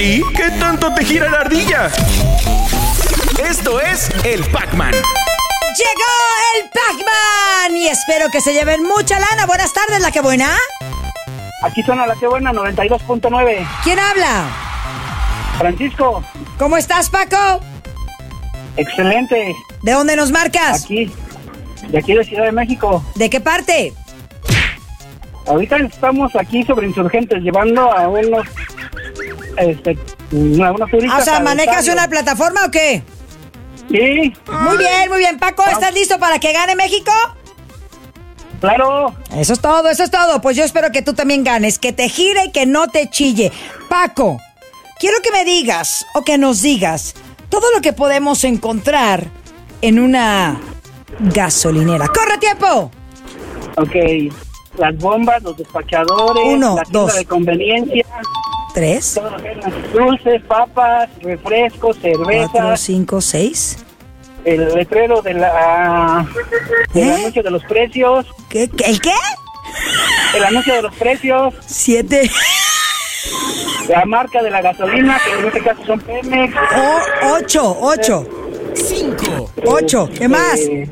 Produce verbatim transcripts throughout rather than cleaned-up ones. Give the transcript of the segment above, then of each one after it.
¿Y qué tanto te gira la ardilla? Esto es el Pac-Man. ¡Llegó el Pac-Man! Y espero que se lleven mucha lana. Buenas tardes, ¿la que buena? Aquí suena La Que Buena, noventa y dos punto nueve. ¿Quién habla? Francisco. ¿Cómo estás, Paco? Excelente. ¿De dónde nos marcas? Aquí, de aquí de Ciudad de México. ¿De qué parte? Ahorita estamos aquí sobre Insurgentes, llevando a unos, este, a unos turistas. Ah, o sea, al ¿manejas estadio. una plataforma o qué? Sí. Muy bien, muy bien. Paco, ¿estás listo para que gane México? Claro. Eso es todo, eso es todo. Pues yo espero que tú también ganes, que te gire y que no te chille. Paco, quiero que me digas o que nos digas todo lo que podemos encontrar en una gasolinera. ¡Corre, tiempo! Ok. Las bombas, los despachadores, Uno, la tienda dos. de conveniencia, Tres, todo lo que es dulces, papas, refrescos, cuatro, cervezas, cinco, seis. el letrero de la, del ¿Eh? anuncio de los precios, ¿Qué, qué, ¿El qué? el anuncio de los precios, Siete. la marca de la gasolina, que en este caso son Pemex. O, ocho, ocho. Cinco. Ocho. ¿Qué más? Eh,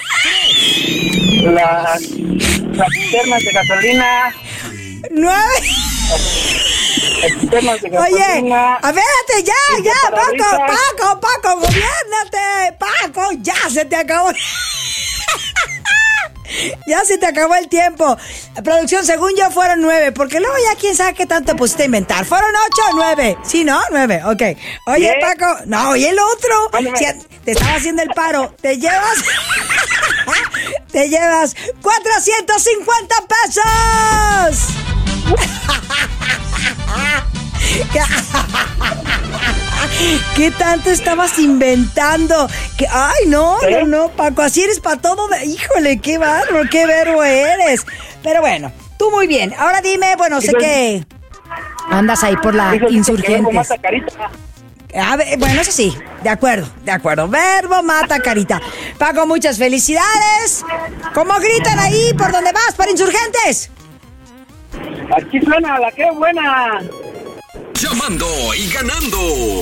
las, las cisternas de gasolina, Nueve. las cisternas de Oye, gasolina. a ver, ya, y ya, de Paco, parabrisas. Paco, Paco, gobiérnate, Paco, ya se te acabó. Ya se te acabó el tiempo. Producción, según yo, fueron nueve, porque luego ya quién sabe qué tanto pusiste a inventar. ¿Fueron ocho o nueve? Sí, ¿no? Nueve, ok. Oye, Bien. Paco, no, oye el otro. Mándeme. Si a- te estaba haciendo el paro. Te llevas... te llevas cuatrocientos cincuenta pesos. ¿Qué tanto estabas inventando? Que, ay, no, ¿Sí? no, no, Paco, así eres para todo. De, híjole, qué bárbaro, qué verbo eres. Pero bueno, tú muy bien. Ahora dime, bueno, sé que andas ahí por la Dice que Insurgentes. verbo mata carita. A ver, bueno, eso sí, de acuerdo, de acuerdo. Verbo mata carita. Paco, muchas felicidades. ¿Cómo gritan ahí por donde vas, por Insurgentes? Aquí suena La Que Buena. Llamando y ganando.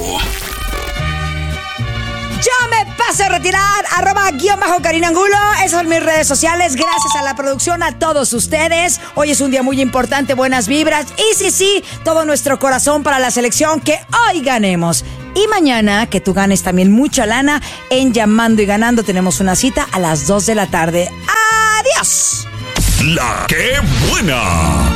Yo me paso a retirar, arroba guión bajo Karina Angulo. Esas son mis redes sociales. Gracias a la producción, a todos ustedes. Hoy es un día muy importante, buenas vibras. Y sí, sí, todo nuestro corazón para la selección, que hoy ganemos. Y mañana, que tú ganes también mucha lana en Llamando y Ganando. Tenemos una cita a las dos de la tarde. ¡Adiós! La Que Buena.